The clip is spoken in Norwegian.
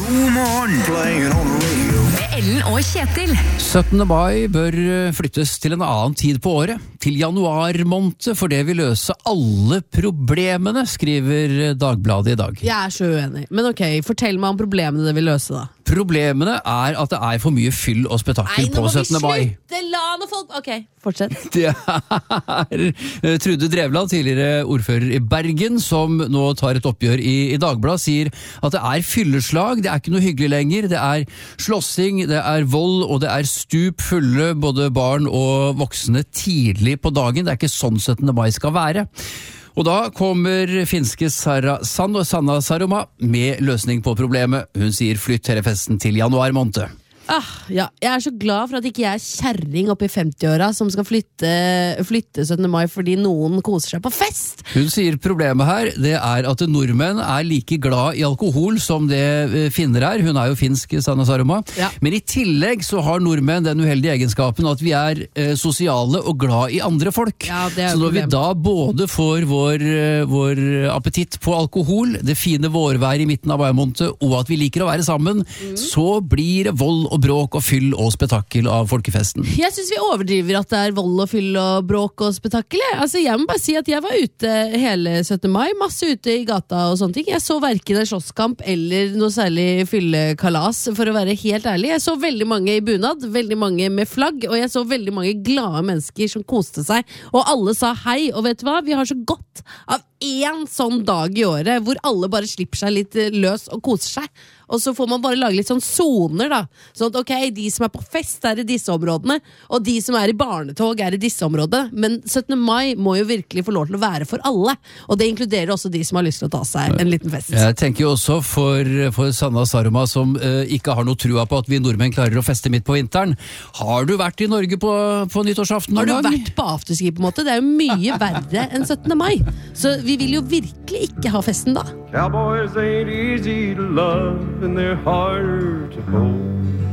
God morgen, playing on the radio. Med Ellen og Kjetil. 17. mai bør flyttes til en annen tid på året, til januar måned, for det vil løse alle problemene, skriver Dagbladet i dag. Jeg så uenig, men ok, fortell meg om problemene det vil løse da. Problemene er at det er for mye fyll og spetakkel på 17. mai. Nei, nå må vi slutte, la noe folk... Ok, fortsett. Det er Trude Drevland, tidligere ordfører i Bergen, som nå tar et oppgjør i Dagbladet, sier at det er fylleslag, det er ikke noe hyggelig lenger, det er slåssing, det er vold, og det er stup fulle både barn og voksne tidlig på dagen. Det er ikke sånn 17. mai skal være. Og da kommer finske Sanna Saroma med løsning på problemet. Hun sier flytt hele festen til januar måned. Ja, jeg er så glad for at ikke jeg er kjerring oppe i 50-åra som skal flytte 17. mai fordi noen koser seg på fest. Hun sier problemet her, det er at nordmenn er like glad i alkohol som det finner er. Hun er jo finsk, Sanna Saroma. Ja. Men i tillegg så har nordmenn den uheldige egenskapen at vi er sosiale og glad i andre folk. Ja, det er så når vi da både får vår appetitt på alkohol, det fine vårvær i midten av mai-måned, og at vi liker å være sammen, så blir det vold og bråk og fyll og spetakkel av folkefesten. Jeg synes vi overdriver at det er vold og fyll og bråk og spetakkel. Altså, jeg må bare si at jeg var ute hele 17. mai, masse ute i gata og sånne ting. Jeg så hverken en slåsskamp eller noe særlig fyllekalas, for å være helt ærlig. Jeg så veldig mange i bunad, veldig mange med flagg, og jeg så veldig mange glade mennesker som koste seg, og alle sa hei, og vet du hva? Vi har så godt av en sånn dag i året, hvor alle bare slipper seg litt løs og koser seg. Og så får man bare lage litt sånn zoner da. Sånn at ok, de som er på fest er i disse områdene, og de som er i barnetog er i disse områdene. Men 17. mai må jo virkelig få lov til å være for alle. Og det inkluderer også de som har lyst til å ta seg en liten fest. Jeg tenker jo også for Sanna Saroma, som ikke har noe trua på at vi nordmenn klarer å feste midt på vinteren. Har du vært i Norge på nyttårsaften noen gang? Har du vært på afterski på en måte? Det er jo mye verre enn 17. mai. Så vi vil jo virkelig ikke ha festen da. Cowboys ain't easy to love and they're harder to hold.